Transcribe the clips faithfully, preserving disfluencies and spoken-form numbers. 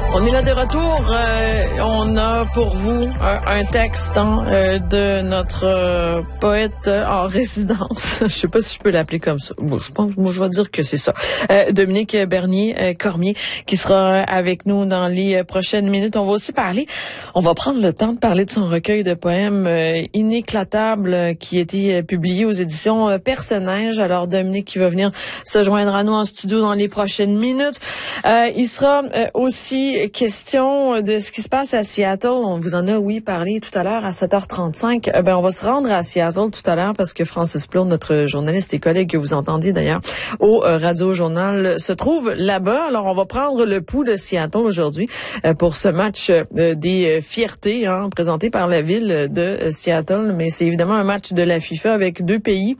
On est là de retour. Euh, on a pour vous un, un texte hein, euh, de notre euh, poète en résidence. Je sais pas si je peux l'appeler comme ça. Bon, je pense, moi, je vais dire que c'est ça. Euh, Dominique Bernier-Cormier, euh, qui sera avec nous dans les prochaines minutes. On va aussi parler, on va prendre le temps de parler de son recueil de poèmes euh, inéclatable euh, qui a été publié aux éditions euh, Personnage. Alors, Dominique qui va venir se joindre à nous en studio dans les prochaines minutes. Euh, il sera euh, aussi question de ce qui se passe à Seattle. On vous en a, oui, parlé tout à l'heure à sept heures trente-cinq. Euh, ben, on va se rendre à Seattle tout à l'heure parce que Francis Plourde, notre journaliste et collègue que vous entendiez d'ailleurs au euh, Radio Journal, se trouve là-bas. Alors, on va prendre le pouls de Seattle aujourd'hui euh, pour ce match euh, des fiertés hein, présenté par la ville de Seattle. Mais c'est évidemment un match de la FIFA avec deux pays,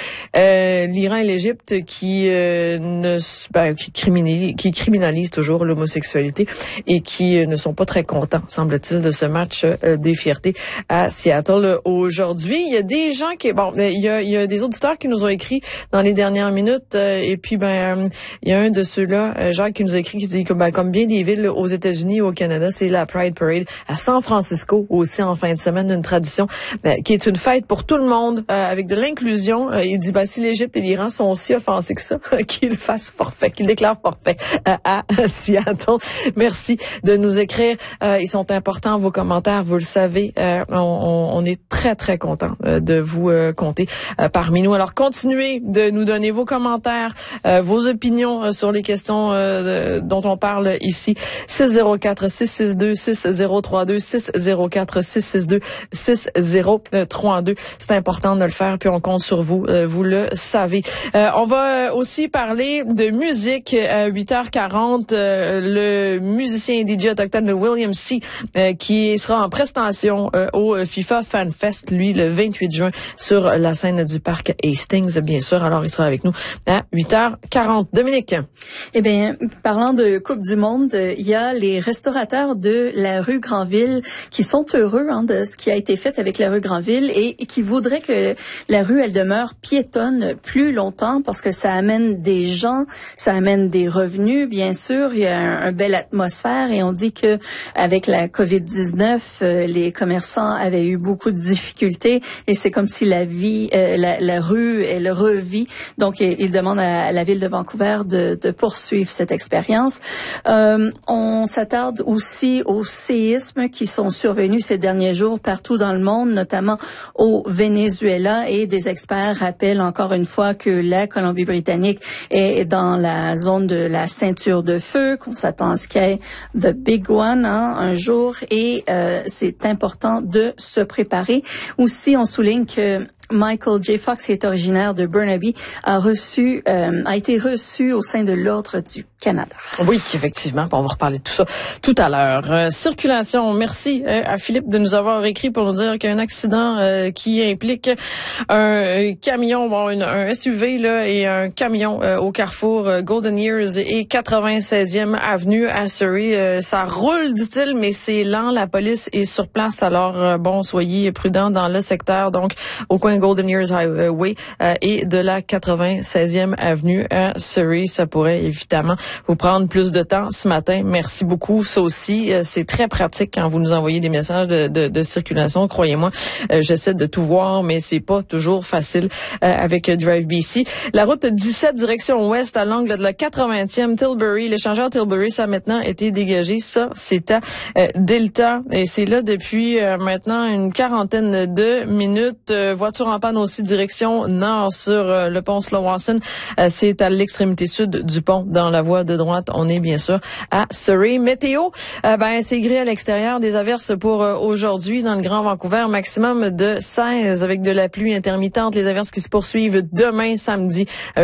euh, l'Iran et l'Égypte, qui euh, ne ben, qui criminalisent, qui criminalisent toujours l'homosexualité et qui euh, ne sont pas très contents, semble-t-il, de ce match euh, des fiertés à Seattle aujourd'hui. Il y a des gens qui, bon, il y a, il y a des auditeurs qui nous ont écrit dans les dernières minutes euh, et puis ben euh, il y a un de ceux-là, euh, Jacques, qui nous a écrit qui dit que ben, comme bien des villes aux États-Unis et au Canada, c'est la Pride Parade à San Francisco aussi en fin de semaine, une tradition euh, qui est une fête pour tout le monde euh, avec de l'inclusion. Euh, il dit ben si l'Égypte et l'Iran sont aussi offensés que ça, qu'ils fassent forfait, qu'ils déclarent forfait euh, à Seattle. Merci de nous écrire. Euh, ils sont importants, vos commentaires, vous le savez. Euh, on, on est très, très content euh, de vous euh, compter euh, parmi nous. Alors, continuez de nous donner vos commentaires, euh, vos opinions euh, sur les questions euh, de, dont on parle ici. six zéro quatre, six six deux, six zéro trois deux, six zéro quatre, six six deux, six zéro trois deux. C'est important de le faire, puis on compte sur vous. Euh, vous le savez. Euh, on va aussi parler de musique à huit heures quarante. Euh, le musicien et D J autochtone William C, euh, qui sera en prestation euh, au FIFA Fan Fest, lui, le vingt-huit juin, sur la scène du parc Hastings, bien sûr. Alors, il sera avec nous à huit heures quarante. Dominique? Eh bien, parlant de Coupe du Monde, il y a les restaurateurs de la rue Granville qui sont heureux hein, de ce qui a été fait avec la rue Granville et qui voudraient que la rue, elle demeure piétonne plus longtemps parce que ça amène des gens, ça amène des revenus, bien sûr. Il y a un, un bel atmosphère et on dit que avec la covid dix-neuf, euh, les commerçants avaient eu beaucoup de difficultés et c'est comme si la vie, euh, la, la rue, elle revit. Donc, ils demandent à la ville de Vancouver de, de poursuivre cette expérience. Euh, on s'attarde aussi aux séismes qui sont survenus ces derniers jours partout dans le monde, notamment au Venezuela, et des experts rappellent encore une fois que la Colombie-Britannique est dans la zone de la ceinture de feu, qu'on s'attend à ce qu'il y ait the big one hein, un jour, et euh, c'est important de se préparer. Aussi, on souligne que Michael J. Fox, qui est originaire de Burnaby, a reçu, euh, a été reçu au sein de l'Ordre du Canada. Oui, effectivement. On va reparler de tout ça tout à l'heure. Euh, circulation. Merci euh, à Philippe de nous avoir écrit pour nous dire qu'il y a un accident euh, qui implique un camion, bon, une, un S U V là et un camion euh, au carrefour euh, Golden Years et quatre-vingt-seizième avenue à Surrey. Euh, ça roule, dit-il, mais c'est lent. La police est sur place. Alors, euh, bon, soyez prudents dans le secteur. Donc, au coin Golden Years Highway euh, et de la quatre-vingt-seizième avenue à Surrey. Ça pourrait évidemment vous prendre plus de temps ce matin. Merci beaucoup. Ça aussi, euh, c'est très pratique quand vous nous envoyez des messages de, de, de circulation. Croyez-moi, euh, j'essaie de tout voir, mais c'est pas toujours facile euh, avec Drive B C. La route dix-sept direction ouest à l'angle de la quatre-vingtième Tilbury. L'échangeur Tilbury, ça a maintenant été dégagé. Ça, c'est à euh, Delta et c'est là depuis euh, maintenant une quarantaine de minutes. Euh, voiture en panne aussi direction nord sur euh, le pont Slawson. Euh, c'est à l'extrémité sud du pont dans la voie de droite. On est bien sûr à Surrey. Météo, euh, ben c'est gris à l'extérieur, des averses pour euh, aujourd'hui dans le Grand Vancouver, maximum de seize avec de la pluie intermittente. Les averses qui se poursuivent demain samedi. Euh,